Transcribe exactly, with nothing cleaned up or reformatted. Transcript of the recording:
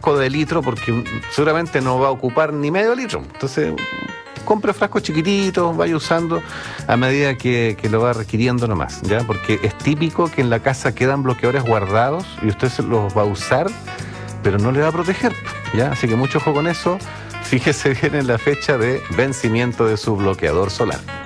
frasco de litro porque seguramente no va a ocupar ni medio litro. Entonces, compre frascos chiquititos, vaya usando a medida que, que lo va requiriendo nomás, ¿ya? Porque es típico que en la casa quedan bloqueadores guardados y usted se los va a usar, pero no le va a proteger, ¿ya? Así que mucho ojo con eso. Fíjese bien en la fecha de vencimiento de su bloqueador solar.